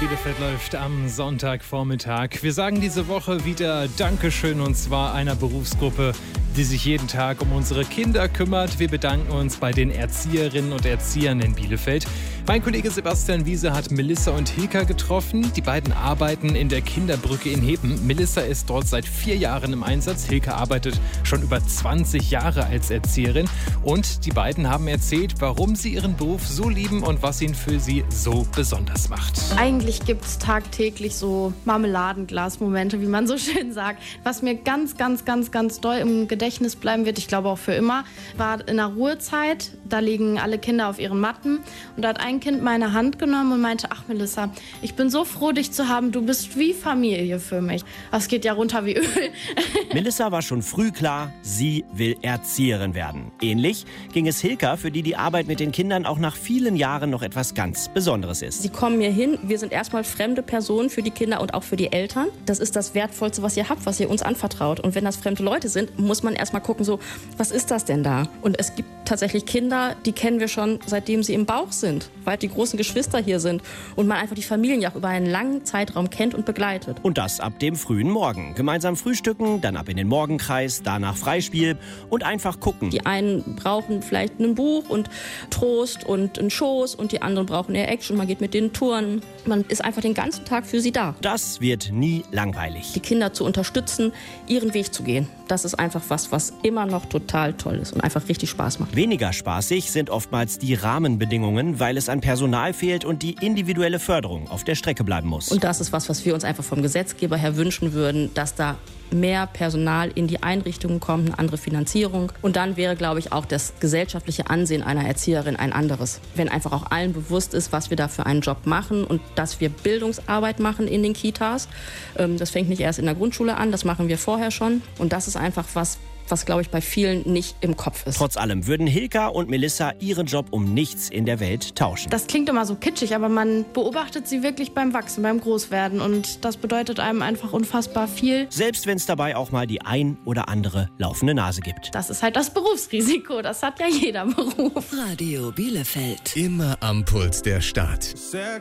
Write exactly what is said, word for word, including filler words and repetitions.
Bielefeld läuft am Sonntagvormittag. Wir sagen diese Woche wieder Dankeschön, und zwar einer Berufsgruppe, die sich jeden Tag um unsere Kinder kümmert. Wir bedanken uns bei den Erzieherinnen und Erziehern in Bielefeld. Mein Kollege Sebastian Wiese hat Melissa und Hilka getroffen. Die beiden arbeiten in der Kinderbrücke in Heben. Melissa ist dort seit vier Jahren im Einsatz. Hilka arbeitet schon über zwanzig Jahre als Erzieherin. Und die beiden haben erzählt, warum sie ihren Beruf so lieben und was ihn für sie so besonders macht. Eigentlich gibt es tagtäglich so Marmeladenglas-Momente, wie man so schön sagt. Was mir ganz, ganz, ganz, ganz doll im Gedächtnis bleiben wird, ich glaube auch für immer, war in der Ruhezeit. Da liegen alle Kinder auf ihren Matten. Und da hat ein Kind meine Hand genommen und meinte, ach Melissa, ich bin so froh, dich zu haben. Du bist wie Familie für mich. Das geht ja runter wie Öl. Melissa war schon früh klar, sie will Erzieherin werden. Ähnlich ging es Hilka, für die die Arbeit mit den Kindern auch nach vielen Jahren noch etwas ganz Besonderes ist. Sie kommen hier hin, wir sind erstmal fremde Personen für die Kinder und auch für die Eltern. Das ist das Wertvollste, was ihr habt, was ihr uns anvertraut. Und wenn das fremde Leute sind, muss man erstmal gucken, so, was ist das denn da? Und es gibt tatsächlich Kinder, die kennen wir schon, seitdem sie im Bauch sind, weil die großen Geschwister hier sind und man einfach die Familien ja auch über einen langen Zeitraum kennt und begleitet. Und das ab dem frühen Morgen. Gemeinsam frühstücken, dann ab in den Morgenkreis, danach Freispiel und einfach gucken. Die einen brauchen vielleicht ein Buch und Trost und einen Schoß und die anderen brauchen eher Action. Man geht mit denen touren. Man ist einfach den ganzen Tag für sie da. Das wird nie langweilig. Die Kinder zu unterstützen, ihren Weg zu gehen. Das ist einfach was, was immer noch total toll ist und einfach richtig Spaß macht. Weniger spaßig sind oftmals die Rahmenbedingungen, weil es an Personal fehlt und die individuelle Förderung auf der Strecke bleiben muss. Und das ist was, was wir uns einfach vom Gesetzgeber her wünschen würden, dass da mehr Personal in die Einrichtungen kommt, eine andere Finanzierung. Und dann wäre, glaube ich, auch das gesellschaftliche Ansehen einer Erzieherin ein anderes. Wenn einfach auch allen bewusst ist, was wir da für einen Job machen und dass wir Bildungsarbeit machen in den Kitas. Das fängt nicht erst in der Grundschule an, das machen wir vorher schon. Und das ist einfach was, was, glaube ich, bei vielen nicht im Kopf ist. Trotz allem würden Hilka und Melissa ihren Job um nichts in der Welt tauschen. Das klingt immer so kitschig, aber man beobachtet sie wirklich beim Wachsen, beim Großwerden. Und das bedeutet einem einfach unfassbar viel. Selbst wenn es dabei auch mal die ein oder andere laufende Nase gibt. Das ist halt das Berufsrisiko. Das hat ja jeder Beruf. Radio Bielefeld. Immer am Puls der Stadt.